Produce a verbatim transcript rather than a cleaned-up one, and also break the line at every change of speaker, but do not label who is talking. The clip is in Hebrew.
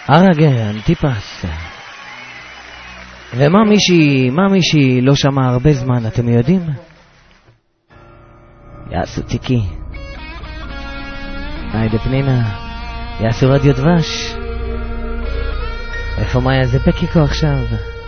ארגן, אנטיפס. ומה מישהי, מה מישהי לא שמע הרבה זמן, אתם יודעים? יעשו תיקי. היידה פנינה, יעשו רדיו דבש. איפה מאיה זה פקיקו עכשיו?